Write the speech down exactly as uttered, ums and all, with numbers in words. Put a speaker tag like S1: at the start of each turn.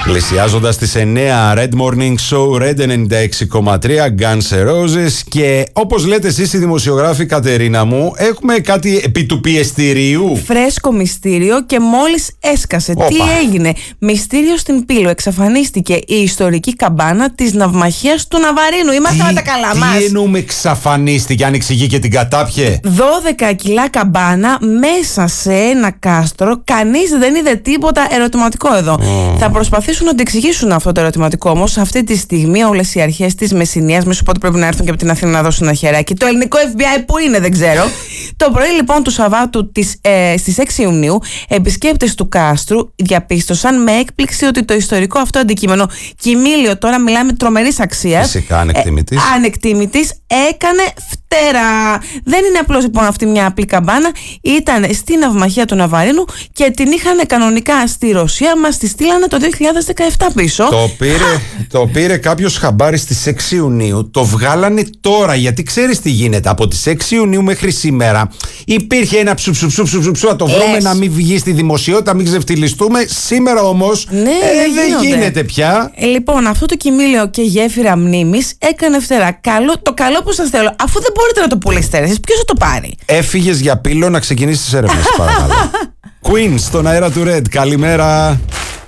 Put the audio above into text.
S1: Πλησιάζοντας τις εννέα, Red Morning Show, Red ενενήντα έξι κόμμα τρία, Guns N' Roses. Και όπως λέτε εσείς οι δημοσιογράφοι, Κατερίνα μου, έχουμε κάτι επί του πιεστηρίου.
S2: Φρέσκο μυστήριο και μόλις έσκασε.
S1: Οπα.
S2: Τι έγινε? Μυστήριο στην Πύλο. Εξαφανίστηκε η ιστορική καμπάνα της ναυμαχίας του Ναβαρίνου. Είμαστε με τα καλά μας.
S1: Τι εννοούμε εξαφανίστηκε, αν εξηγεί και την κατάπιε?
S2: δώδεκα κιλά καμπάνα μέσα σε ένα κάστρο. Κανείς δεν είδε τίποτα ερωτηματικό εδώ. Mm. Θα προσπαθήσουν να το εξηγήσουν αυτό το ερωτηματικό όμως. Αυτή τη στιγμή όλες οι αρχές της Μεσσηνίας, μη σου πω ότι πρέπει να έρθουν και από την Αθήνα να δώσουν ένα χεράκι. Το ελληνικό εφ μπι άι που είναι, δεν ξέρω. Το πρωί λοιπόν του Σαββάτου της, ε, στις έξι Ιουνίου, επισκέπτες του κάστρου διαπίστωσαν με έκπληξη ότι το ιστορικό αυτό αντικείμενο, κοιμήλιο, τώρα μιλάμε τρομερής αξίας,
S1: φυσικά ανεκτήμητης,
S2: ε, ανεκτήμητης, έκανε φτερά. Δεν είναι απλώς λοιπόν αυτή μια απλή καμπάνα. Ήταν στην ναυμαχία του Ναβαρίνου και την είχαν κανονικά στη Ρωσία. Μας τη στείλανε το δύο χιλιάδες δεκαεπτά πίσω.
S1: Το πήρε, το πήρε κάποιος χαμπάρι στις έξι Ιουνίου. Το βγάλανε τώρα, γιατί ξέρεις τι γίνεται. Από τις έξι Ιουνίου μέχρι σήμερα υπήρχε ένα ψουψουψουψουψου. Να το βρούμε, να μην βγει στη δημοσιότητα, μην ξεφτυλιστούμε. Σήμερα όμως
S2: ναι,
S1: ε, δεν γίνεται πια.
S2: Ε, λοιπόν, αυτό το κοιμήλιο και γέφυρα μνήμης έκανε φτερά. Καλό, το καλό που σας θέλω, αφού δεν μπορείτε να το πουλήσετε εσείς, ποιος θα το πάρει?
S1: Έφυγες για Πύλο να ξεκινήσεις τις έρευνες, παρακαλώ. Queen στον αέρα του Red. Καλημέρα.